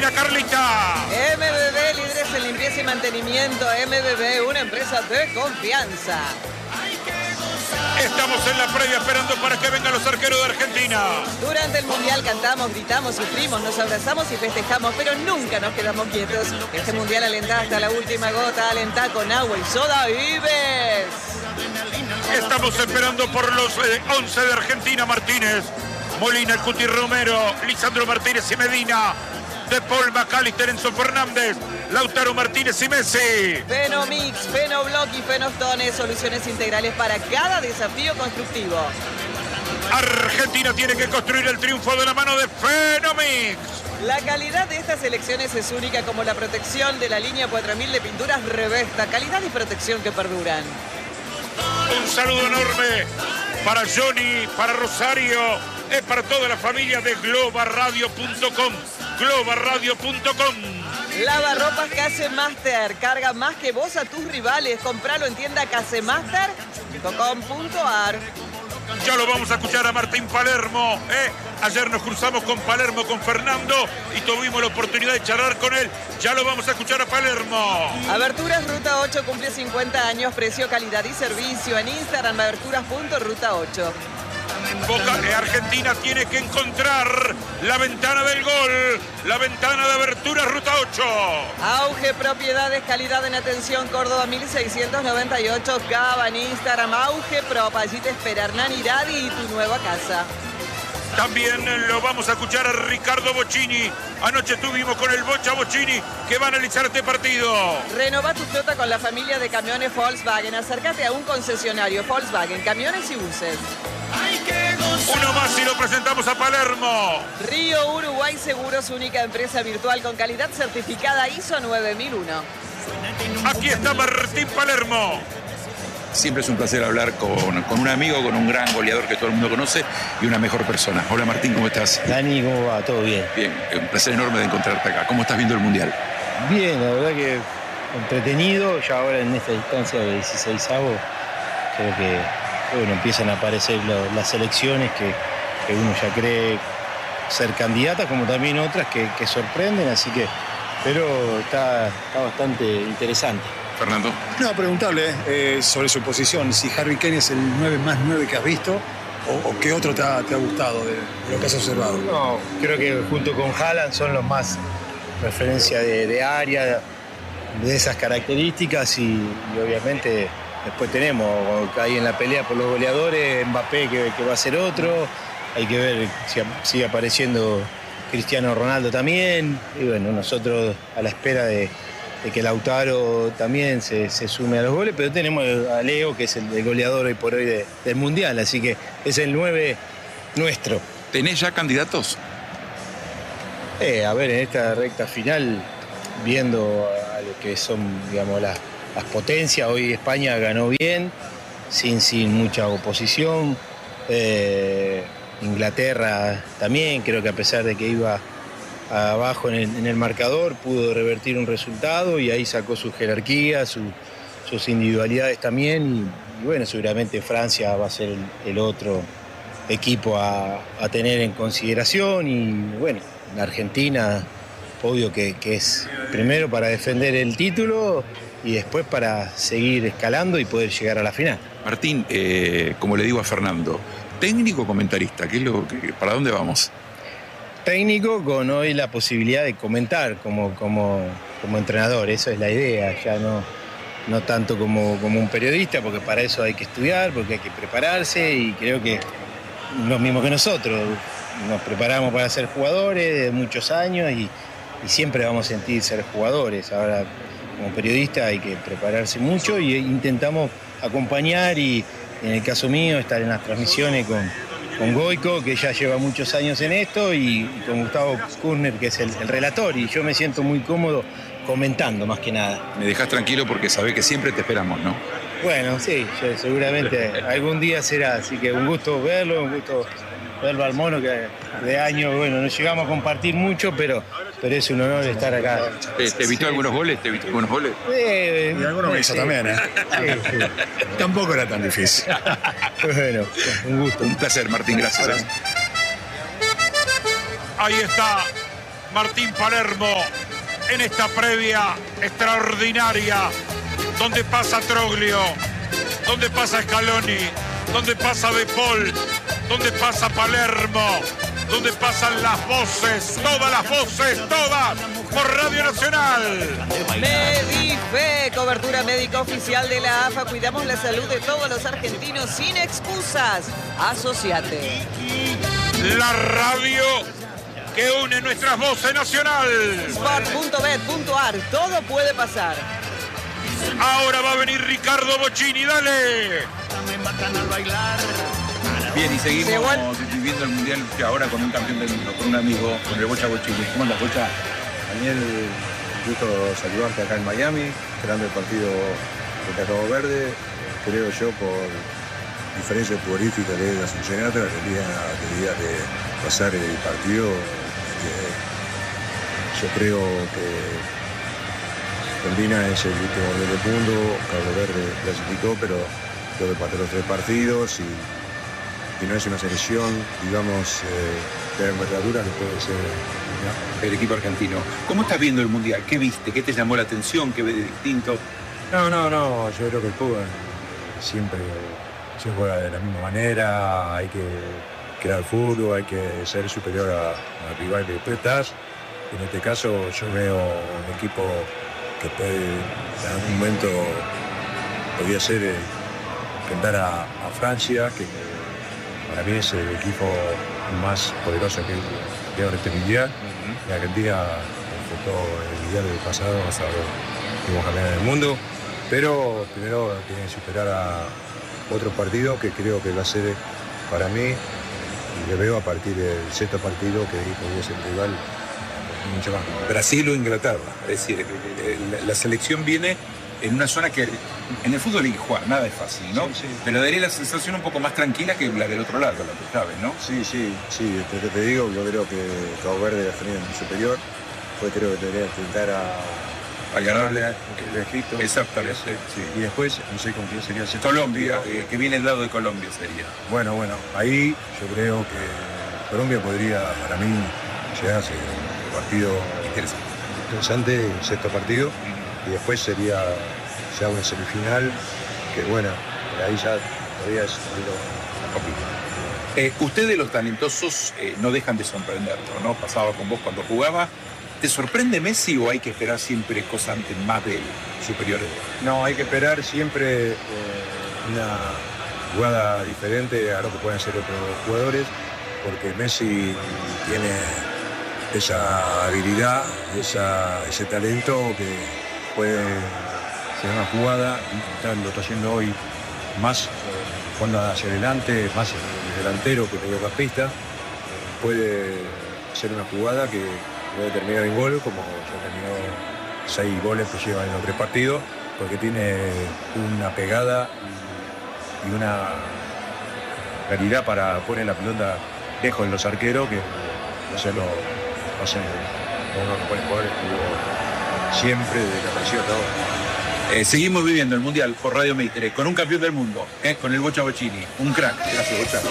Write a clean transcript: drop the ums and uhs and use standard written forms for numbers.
Argentina, Carlita. MBB, líderes en limpieza y mantenimiento. MBB, una empresa de confianza. Estamos en la previa esperando para que vengan los arqueros de Argentina. Durante el Mundial cantamos, gritamos, sufrimos, nos abrazamos y festejamos, pero nunca nos quedamos quietos. Este Mundial alentá hasta la última gota, alentá con agua y soda Vives. Estamos esperando por los 11 de Argentina. Martínez, Molina, el Cuti Romero, Lisandro Martínez y Medina, De Paul, McAllister, Enzo Fernández, Lautaro Martínez y Messi. Fenomix, Fenoblock y Fenostone, soluciones integrales para cada desafío constructivo. Argentina tiene que construir el triunfo de la mano de Fenomix. La calidad de estas elecciones es única, como la protección de la línea 4000 de pinturas Revesta. Calidad y protección que perduran. Un saludo enorme para Johnny, para Rosario, es para toda la familia de globarradio.com. globarradio.com. Lavarropas Casemaster, carga más que vos a tus rivales. Compralo en tienda casemaster.com.ar. Ya lo vamos a escuchar a Martín Palermo. Ayer nos cruzamos con Palermo, con Fernando, y tuvimos la oportunidad de charlar con él. Ya lo vamos a escuchar a Palermo. Aberturas Ruta 8 cumple 50 años, precio, calidad y servicio. En Instagram, aberturas.ruta8. Argentina tiene que encontrar la ventana del gol, la ventana de abertura Ruta 8. Auge Propiedades, calidad en atención, Córdoba 1698, Cava en Instagram, Auge Prop, allí te espera Hernán Iradi y tu nueva casa. También lo vamos a escuchar a Ricardo Bocchini. Anoche estuvimos con el Bocha Bocchini, que va a analizar este partido. Renova tu flota con la familia de camiones Volkswagen. Acércate a un concesionario Volkswagen, camiones y buses. Uno más y lo presentamos a Palermo. Río Uruguay Seguros, única empresa virtual con calidad certificada ISO 9001. Aquí está Martín Palermo. Siempre es un placer hablar con un amigo, con un gran goleador que todo el mundo conoce y una mejor persona. Hola Martín, ¿cómo estás? Dani, ¿cómo va? ¿Todo bien? Bien, un placer enorme de encontrarte acá. ¿Cómo estás viendo el Mundial? Bien, la verdad que entretenido. Ya ahora en esta distancia de 16avos, creo que bueno, empiezan a aparecer las selecciones que uno ya cree ser candidatas, como también otras que sorprenden, así que, pero está bastante interesante. Fernando. No, preguntarle sobre su posición, si Harry Kane es el 9 más 9 que has visto o qué otro te ha gustado de lo que has observado. No, creo que junto con Haaland son los más referencia de área, de esas características y obviamente después tenemos ahí en la pelea por los goleadores, Mbappé que va a ser otro, hay que ver si sigue apareciendo Cristiano Ronaldo también, y bueno, nosotros a la espera de que Lautaro también se sume a los goles, pero tenemos a Leo, que es el goleador hoy por hoy del Mundial, así que es el 9 nuestro. ¿Tenés ya candidatos? A ver, en esta recta final, viendo a lo que son, digamos, las potencias, hoy España ganó bien, sin mucha oposición. Inglaterra también, creo que a pesar de que iba abajo en el marcador, pudo revertir un resultado y ahí sacó su jerarquía, sus individualidades también. Y bueno, seguramente Francia va a ser el otro equipo a tener en consideración. Y bueno, la Argentina, obvio que es primero para defender el título y después para seguir escalando y poder llegar a la final. Martín, como le digo a Fernando, técnico o comentarista, ¿para dónde vamos? Técnico con hoy la posibilidad de comentar como entrenador, eso es la idea, ya no tanto como un periodista, porque para eso hay que estudiar, porque hay que prepararse y creo que lo mismo que nosotros, nos preparamos para ser jugadores de muchos años y siempre vamos a sentir ser jugadores. Ahora como periodista hay que prepararse mucho y intentamos acompañar y en el caso mío estar en las transmisiones con Goico, que ya lleva muchos años en esto, y con Gustavo Kurner, que es el relator, y yo me siento muy cómodo comentando más que nada. Me dejás tranquilo porque sabés que siempre te esperamos, ¿no? Bueno, sí, seguramente algún día será, así que un gusto verlo, un gusto verlo al mono, que de años, bueno, no llegamos a compartir mucho, pero es un honor estar acá. ¿Te evitó algunos goles? ¿Te evitó algunos goles? Y algunos me hizo también, ¿eh? Sí. Tampoco era tan difícil. Bueno, un gusto. Un placer, Martín, gracias. Ahí está Martín Palermo en esta previa extraordinaria, donde pasa Troglio, donde pasa Scaloni, donde pasa De Paul, donde pasa Palermo, donde pasan las voces, todas las voces, todas, por Radio Nacional. Medife, cobertura médica oficial de la AFA. Cuidamos la salud de todos los argentinos sin excusas. Asociate. La radio que une nuestras voces nacional. Sport.bet.ar, todo puede pasar. Ahora va a venir Ricardo Bocchini, dale. Bien, y seguimos viviendo el Mundial que ahora con un campeón del mundo, con un amigo, con el Bocha Bocchini. ¿Cómo andas, Bocha? Daniel, gusto saludarte acá en Miami, esperando el partido contra Cabo Verde. Creo yo, por diferencia futbolística de la Asuncionata, debería de pasar el partido. Yo creo que Argentina es el último del mundo, Cabo Verde clasificó, pero creo que pasó los 3 partidos y no es una selección, digamos, de envergadura que puede ser El equipo argentino. ¿Cómo estás viendo el Mundial? ¿Qué viste? ¿Qué te llamó la atención? ¿Qué ves de distinto? No, yo creo que el fútbol siempre se juega de la misma manera, hay que crear fútbol, hay que ser superior al rival que después estás. En este caso yo veo un equipo que puede, en algún momento podría ser enfrentar a Francia, que para mí es el equipo más poderoso que ahora este mundial. Y Argentina enfrentó el mundial del pasado, hasta fuimos campeones del mundo, pero primero tiene que superar a otro partido que creo que va a ser para mí, y le veo a partir del 6º partido que podría ser un rival mucho más. Brasil o Inglaterra. Es decir, la selección viene en una zona que en el fútbol hay que jugar, nada es fácil, ¿no? Sí. Pero daría la sensación un poco más tranquila que la del otro lado, lo que sabes, ¿no? Sí, te digo, yo creo que Cabo Verde ha tenido un superior, pues creo que debería intentar A ganarle el Egipto. Exactamente, sí. Y después, no sé con quién sería ese Colombia, que viene al lado de Colombia sería. Bueno, ahí yo creo que Colombia podría, para mí, llegarse un partido interesante, el 6º partido, y después sería ya una semifinal, que bueno, ahí ya todavía es complicado. Ustedes los talentosos no dejan de sorprenderlo, ¿no? Pasaba con vos cuando jugaba. ¿Te sorprende Messi o hay que esperar siempre cosas antes más de él, superiores? No, hay que esperar siempre una jugada diferente a lo que pueden ser otros jugadores, porque Messi tiene esa habilidad, ese talento que puede ser una jugada, y lo está haciendo hoy más cuando hacia adelante, más el delantero que mediocampista, puede ser una jugada que puede terminar en gol, como ya terminó 6 goles que lleva en los 3 partidos, porque tiene una pegada y una calidad para poner la pelota lejos de los arqueros, que hacerlo hacen uno de los mejores jugadores que hubo siempre desde que apareció hasta ahora. Seguimos viviendo el Mundial por Radio Mitre con un campeón del mundo, con el Bocha Bocchini, un crack. Gracias, Bocha.